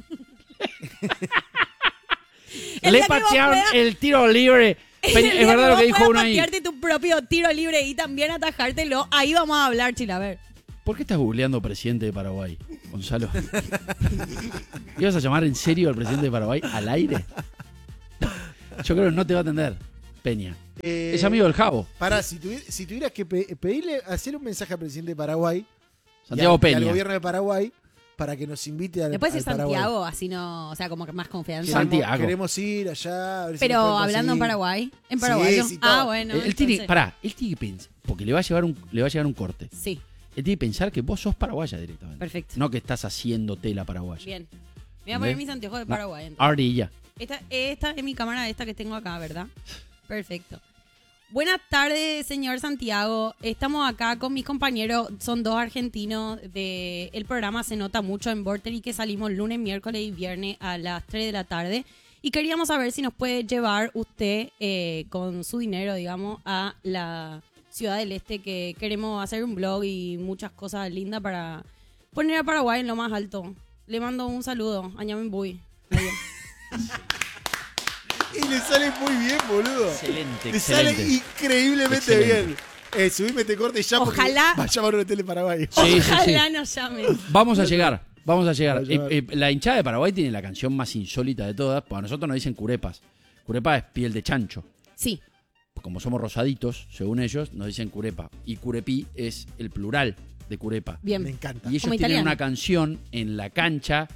El Le día que vos patearon puedas- el tiro libre. El Peña- día es verdad lo vos que dijo puedas uno ahí. patearte tu propio tiro libre y también atajártelo. Ahí vamos a hablar, Chilaver. ¿Por qué estás googleando presidente de Paraguay, Gonzalo? ¿Ibas a llamar en serio al presidente de Paraguay al aire? Yo creo que no te va a atender, Peña. Eh, Es amigo del Jabo, Pará, si, tuvi- si tuvieras que pe- pedirle, hacer un mensaje al presidente de Paraguay Santiago y, al, y al Peña. gobierno de Paraguay para que nos invite al, Después al es Paraguay. Santiago, así no, o sea, como que más confianza. Queremos, Santiago. queremos ir allá. A ver si Pero nos pueden hablando en conseguir. Paraguay, en Sí, paraguayo. sí, todo. ah, bueno. él, él tiene, entonces- pará, él tiene que pensar, porque le va a llevar un, le va a llegar un corte. Sí, Él tiene que pensar que vos sos paraguaya directamente. perfecto. No que estás haciendo tela paraguaya. Bien. Me voy a poner ¿Entendés? mis anteojos de No. Paraguay. entonces. Ardilla. Esta, esta es mi cámara, esta que tengo acá, ¿verdad? Perfecto. Buenas tardes, señor Santiago. Estamos acá con mis compañeros, son dos argentinos de el programa Se Nota Mucho en Vorterix, que salimos lunes, miércoles y viernes a las tres de la tarde. Y queríamos saber si nos puede llevar usted eh, con su dinero, digamos, a la Ciudad del Este, que queremos hacer un blog y muchas cosas lindas para poner a Paraguay en lo más alto. Le mando un saludo. Añamenbuy. Adiós. Y le sale muy bien, boludo. Excelente, Le sale excelente. increíblemente Excelente. bien. Eh, subime este corte ya porque Ojalá- va a llamar a un hotel de Paraguay. Sí, sí, sí. Ojalá nos llamen. Vamos a llegar, vamos a llegar. Vamos a llegar. Eh, eh, la hinchada de Paraguay tiene la canción más insólita de todas, porque a nosotros nos dicen curepas. Curepa es piel de chancho. Sí. Como somos rosaditos, según ellos, nos dicen curepa. Y curepí es el plural de curepa. Bien. Me encanta. Y ellos Como tienen italiano. una canción en la cancha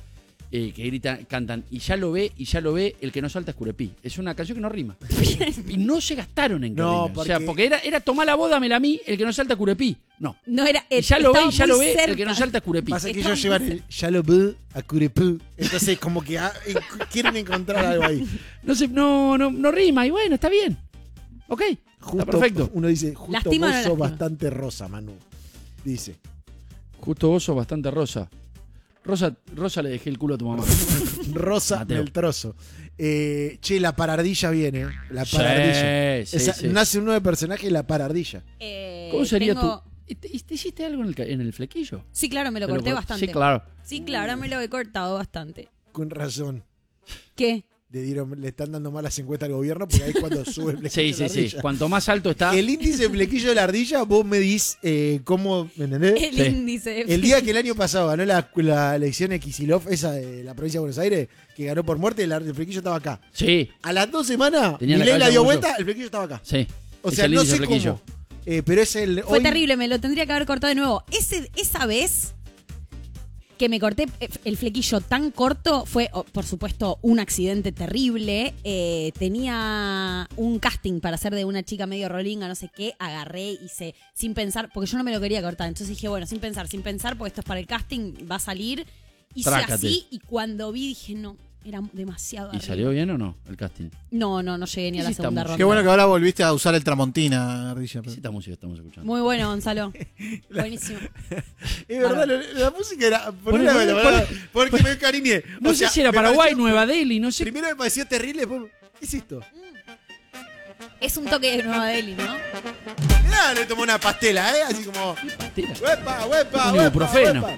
eh, que gritan, cantan, y ya lo ve, y ya lo ve, el que no salta es Curepí. Es una canción que no rima. Y no se gastaron en que No, rime. O sea, porque- porque era, era tomá la voz, dámela a mí, el que no salta es Curepí. No. No era. Y ya lo ve, estaba y ya muy lo ve, el cerca. que no salta es Curepí. Pasa que Está ellos llevan muy el ya lo ve a Curepú. Entonces, como que ah, en- quieren encontrar algo ahí. No, se, no, no, no rima, y bueno, está bien. Ok, Justo, está perfecto. Uno dice, justo Lastima o no vos sos lastima. bastante rosa, Manu. Dice. Justo vos sos bastante rosa. Rosa, Rosa le dejé el culo a tu mamá. Rosa Mateo. del trozo. Eh, che, la parardilla viene. La Sí, parardilla. sí, Esa- sí. Nace un nuevo personaje, la parardilla. Eh, ¿Cómo sería tengo- tu...? ¿Te, te hiciste algo en el, ca- en el flequillo? Sí, claro, me lo ¿Te lo corté cor- bastante. Sí, claro. Sí, claro, me lo he cortado bastante. Con razón. ¿Qué? Le, dieron, le están dando malas encuestas al gobierno porque ahí es cuando sube el flequillo Sí, de sí, la sí. ardilla. Cuanto más alto está... El índice de flequillo de la ardilla, vos medís eh, cómo, ¿me entendés? El Sí. índice. de- El día que el año pasado ganó la, la elección de Kicillof, esa de la provincia de Buenos Aires, que ganó por muerte, el, ar- el flequillo estaba acá. Sí, A las dos semanas, Tenía la Milei la cabeza dio como yo. vuelta, el flequillo estaba acá. sí. O Es sea, el no índice sé de flequillo. cómo. eh, pero es el. Fue hoy- terrible, me lo tendría que haber cortado de nuevo. Ese, esa vez que me corté el flequillo tan corto fue, oh, por supuesto, un accidente terrible. Eh, tenía un casting para hacer de una chica medio rolinga, no sé qué. Agarré, hice sin pensar, porque yo no me lo quería cortar. Entonces dije, bueno, sin pensar, sin pensar, porque esto es para el casting, va a salir. Hice Trácate. así y cuando vi dije, no, era demasiado ¿Y arriba. salió bien o no el casting? No, no, no llegué ni a la Hiciste segunda mucho. ronda. Qué bueno que ahora volviste a usar el Tramontina, Ardilla. ¿Qué es esta música que estamos escuchando? Muy bueno, Gonzalo. Buenísimo. Es verdad, Bárbaro. la, la música era. Poné, ponela, poné, ponela, porque me encariñé. No O sé sea, si era me Paraguay, pareció- Nueva Delhi, no sé. Primero me pareció terrible, después. ¿Qué es esto? Es un toque de Nueva Delhi, ¿no? Mirá, le tomó una pastela, ¿eh? Así como. Tira. ¡Huepa, huepa, Un huepa! ibuprofeno. huepa!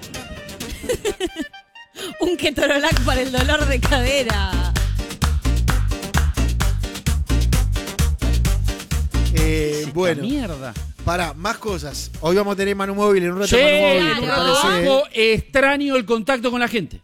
Un ketorolac para el dolor de cadera. Eh, Esta bueno, mierda. para más cosas. Hoy vamos a tener Manu Móvil en un rato. Sí, Manu Móvil, ¿te claro. parece? Ojo, extraño el contacto con la gente.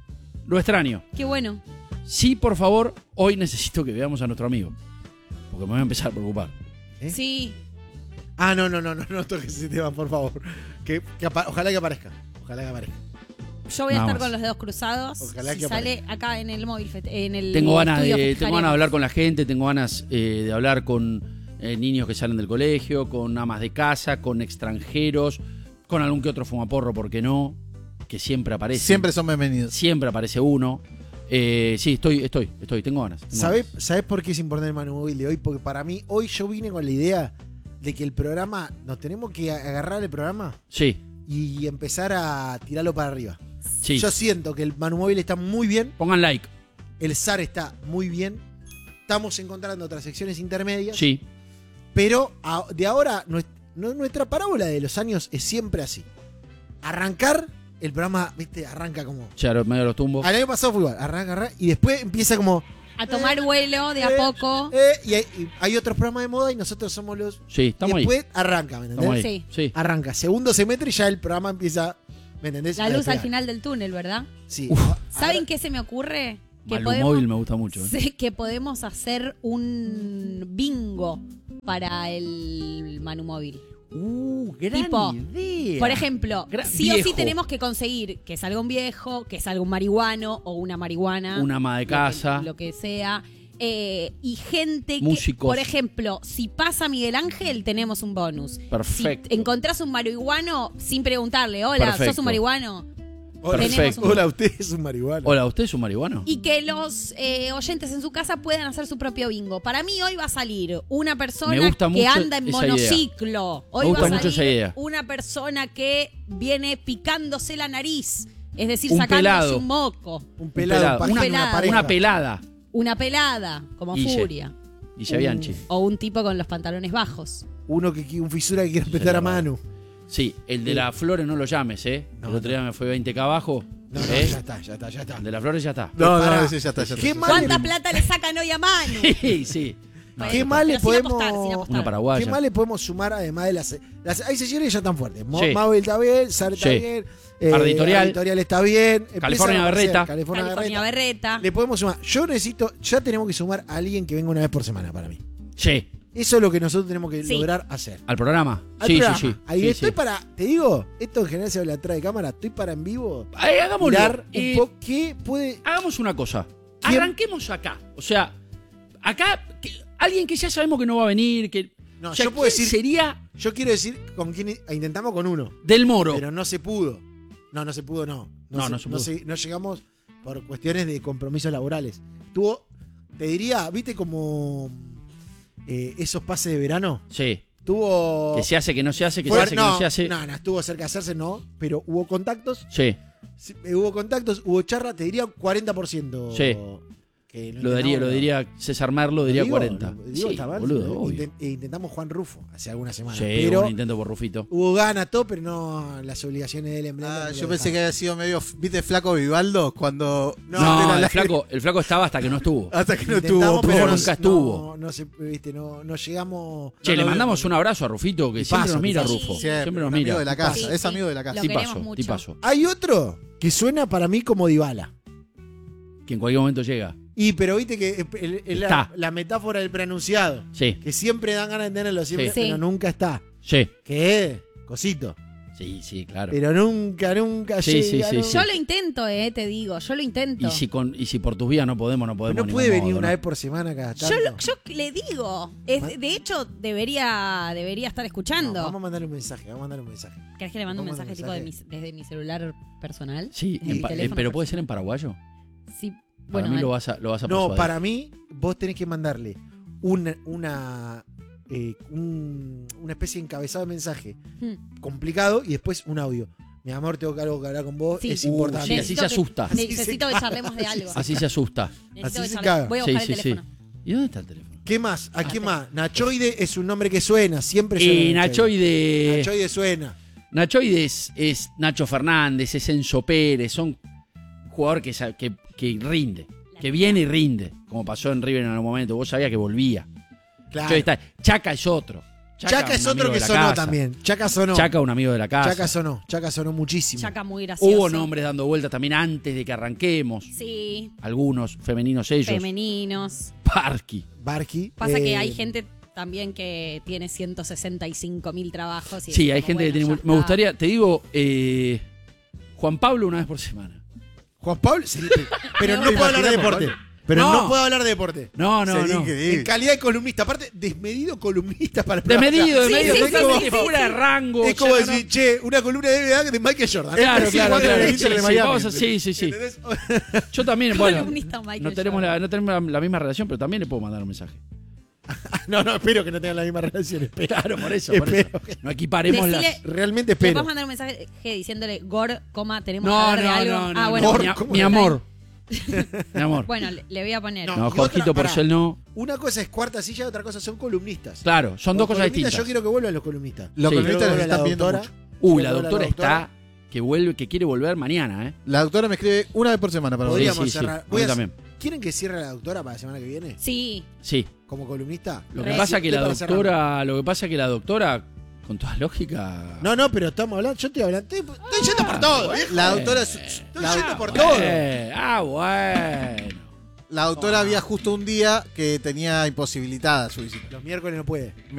Lo extraño. Qué bueno. Sí, por favor, hoy necesito que veamos a nuestro amigo. Porque me voy a empezar a preocupar. ¿Eh? Sí. Ah, no, no, no, no, no toques ese tema, por favor. Que, que apa- ojalá que aparezca. Ojalá que aparezca. Yo voy a Nada estar más. con los dedos cruzados. Ojalá si que sale acá en el móvil, fete- en el Tengo ganas, estudio de, tengo festejaremos. ganas de hablar con la gente, tengo ganas eh, de hablar con eh, niños que salen del colegio, con amas de casa, con extranjeros, con algún que otro fumaporro, ¿por qué no? Que siempre aparece. Siempre son bienvenidos. Siempre aparece uno. Eh, sí, estoy, estoy, estoy, tengo ganas. tengo ¿Sabés, ganas. ¿Sabés por qué es importante el Manu Móvil de hoy? Porque para mí, hoy yo vine con la idea de que el programa, nos tenemos que agarrar el programa Sí, y empezar a tirarlo para arriba. sí. Yo siento que el Manu Móvil está muy bien, Pongan like. el S A R está muy bien, estamos encontrando otras secciones intermedias, Sí. pero a- de ahora nues- no- nuestra parábola de los años es siempre así. Arrancar, el programa, viste, arranca como... Ya lo- medio los tumbos. Al año pasado fue igual, arranca, arranca, y después empieza como... A tomar vuelo de a eh, poco. eh, y, hay, y hay otros programas de moda y nosotros somos los... Sí, estamos y ahí. después arranca, ¿me entendés? Estamos ahí. Sí. Sí. Arranca, segundo semestre y ya el programa empieza, ¿me entendés? La A luz al despegar. final del túnel, ¿verdad? Sí. Uf. ¿Saben Ahora- qué se me ocurre? Que Malú podemos, móvil me gusta mucho. ¿eh? sí, que podemos hacer un bingo para el Manu Móvil. Uh, gran Tipo, idea. Por ejemplo, Gra- sí o sí viejo. tenemos que conseguir que salga un viejo, que salga un marihuano o una marihuana. Una ama de lo que- casa. Lo que, sea. Eh, y gente que, Músicos. por ejemplo, si pasa Miguel Ángel, tenemos un bonus. Perfecto. Si encontrás un marihuano, sin preguntarle, hola, Perfecto. ¿sos un marihuano? Hola, Perfecto. hola, usted es un marihuana. Hola, ¿usted es un marihuano? Y que los eh, oyentes en su casa puedan hacer su propio bingo. Para mí hoy va a salir una persona Me gusta que mucho anda en esa idea. monociclo. Hoy Me gusta va a mucho salir esa idea. una persona que viene picándose la nariz. Es decir, Un sacándose pelado. un moco. Un pelado, pelado. un pajín, Una una, pelada. pareja. Una pelada. Una pelada, como Guille. Furia. Y Bianchi. O un tipo con los pantalones bajos. Uno que que- un fisura que quiere respetar a Manu. Sí, el de las flores no lo llames, ¿eh? No, el otro día me fue veinte K abajo. No, no, ¿eh? ya está, ya está, ya está. El de las flores ya está. No, Pará. no, ese ya está. Ya está. ¿Qué mal, ¿Cuánta le, plata le sacan hoy a Manu? Sí, sí. No, Bueno, qué mal le pero sin podemos... apostar, sin apostar. Una paraguaya. ¿Qué más le podemos sumar además de las... las hay sesiones que ya están fuertes. Mo- Sí. Mabel está bien, S A R está Sí. bien. Arditorial. Arditorial está bien. empiezan California a aparecer, Berreta. California, California Berreta. Berreta. Le podemos sumar. Yo necesito... Ya tenemos que sumar a alguien que venga una vez por semana para mí. Sí. Eso es lo que nosotros tenemos que Sí. lograr hacer. ¿Al programa? Al sí, programa. sí, sí. Ahí Sí, estoy sí. para, te digo, esto en general se habla atrás de cámara, estoy para en vivo Ay, hagámoslo. mirar Eh, un poco qué puede. hagamos una cosa. ¿Quién? Arranquemos acá. O sea, acá, que- alguien que ya sabemos que no va a venir, que. No, o sea, yo puedo ¿quién decir, sería yo quiero decir con quién intentamos con uno, Del Moro. pero no se pudo. No, no se pudo, no. No, se, no se pudo. se- no llegamos por cuestiones de compromisos laborales. Tuvo, te diría, viste como eh, esos pases de verano. Sí. Tuvo. Que se hace, que no se hace, que fue- se hace, que no se hace. No, no, estuvo cerca de hacerse, no, pero hubo contactos. Sí. Sí, eh, hubo contactos, hubo charla, te diría cuarenta por ciento. Sí. Que Lo diría, lo diría César Merlo, diría digo, cuarenta. lo digo, Sí, está mal. boludo, obvio. Intent- eh, intentamos Juan Rufo hace algunas semanas. Sí, pero un intento por Rufito. hubo ganas, todo, pero no las obligaciones del emblema. Ah, yo pensé que había sido medio. ¿Viste Flaco Vivaldo? Cuando. No, No, era el, la- flaco, el flaco estaba hasta que no estuvo. Hasta que no Intentamos, estuvo. pero nunca no- estuvo. No, no, se, viste, no, no llegamos. Che, no le lo mandamos vimos. un abrazo a Rufito, que Tipazo, siempre nos mira, tipazo. Rufo. Siempre, Siempre nos un amigo mira. de la casa. Sí, es sí. amigo de la casa. Lo queremos Tipazo, mucho. tipazo. Hay otro que suena para mí como Dybala. Que en cualquier momento llega. Y pero viste que es- el- el- la, Está. la metáfora del preanunciado. Sí, Que siempre dan ganas de tenerlo, siempre, Sí. pero nunca está. sí. Que es cosito. Sí, sí, claro. Pero nunca, nunca Sí, sí, llega. sí, no- sí. Yo lo intento, eh, te digo, yo lo intento. Y si, con, y si por tus vías no podemos, no podemos. No ni puede modo, venir ¿no? una vez por semana cada tanto. Yo, lo- yo le digo, es- de hecho debería, debería estar No, escuchando. vamos a mandar un mensaje, vamos a mandar un mensaje. ¿Querés que le mande un Vamos a mensaje, mandar tipo un de mi- desde mi celular personal? Sí, Mi en pa- eh, teléfono pero puede personal. ser en paraguayo. Sí, Para bueno, mí lo dale. vas a, lo vas a No, persuadir. para mí, vos tenés que mandarle una, una, eh, un- una especie de encabezado de mensaje Hmm. complicado y después un audio. Mi amor, tengo que algo que hablar con vos, Sí. es Uh, importante. sí, así Necesito se que- asusta. Así se Necesito que caga, charlemos de algo. Así se asusta. Necesito así que se charle- caga. Voy a Sí, buscar sí, el sí. teléfono. ¿Y dónde está el teléfono? ¿Qué más? ¿A Ah, qué está. más? Nachoide es un nombre que suena, siempre suena. Eh, Nachoide. Nachoide suena. Nachoide es, es Nacho Fernández, es Enzo Pérez, son jugador que, sa- que, que rinde, que viene y rinde, como pasó en River en algún momento. Vos sabías que volvía. Claro. Nachoide está- Chaca es otro. Chaca un es otro amigo que de la sonó casa. también. Chaca sonó. Chaca, un amigo de la casa. Chaca sonó. Chaca sonó muchísimo. Chaca muy gracioso. Hubo nombres dando vueltas también antes de que arranquemos. Sí, Algunos femeninos ellos. femeninos. Parky. Barky. Pasa que eh, hay gente también que tiene ciento sesenta y cinco mil trabajos. Y Sí, es hay como, gente que bueno, tiene... ya Me está. gustaría, te digo, eh, Juan Pablo una vez por semana. Juan Pablo. sí, pero no Me puedo hablar de imaginamos, deporte. Pero no. No. puedo hablar de deporte. No, no, Sería no. increíble. En calidad de columnista. Aparte, desmedido columnista para el programa. Desmedido, Sí, desmedido. sí, es como sí, sí, figura sí. de rango. Es o como sea, no, decir, che, una columna de N B A de Michael Jordan. Claro, Es claro, igual claro. que Sí, el Inter de sí, Miami. vamos a- sí, sí, sí. ¿Entendés? Yo también, bueno, Columnista Michael no tenemos, Jordan. la, no tenemos la, la misma relación, pero también le puedo mandar un mensaje. No, no, espero que no tengan la misma relación. Espero. Claro, por eso, por eso. Espero que- No equiparemos Decile- las... Realmente ¿Le espero. puedes mandar un mensaje que diciéndole Gor, coma, tenemos que No, hablar de no, algo? no, no. ah, no. bueno. Gor, mi, a- ¿cómo mi le amor. Mi amor. Bueno, le, le voy a poner. No. No, y Jorgito otra, pará. Porcel no. Una cosa es cuarta silla y otra cosa son columnistas. Claro, son dos Los cosas columnistas, distintas. Yo quiero que vuelvan los columnistas. Los Sí. Quiero que columnistas vuelva les la están viendo doctora. mucho. Uy, Quiero la que vuelva doctora está que vuelve, que quiere volver mañana, ¿eh? La doctora me escribe una vez por semana para volver. Podríamos sí, sí. cerrar. A Voy mí a- también. ¿Quieren que cierre la doctora para la semana que viene? Sí, Sí. Como columnista. Lo que Re. pasa es que la Para cerrar. doctora, lo que pasa es que la doctora, con toda lógica. No, no, pero estamos hablando. Yo estoy hablando. Estoy, estoy yendo por todo, viejo. La doctora, Estoy la, yendo por todo. Eh, ah, bueno. la doctora había justo un día que tenía imposibilitada su visita. Los miércoles no puede.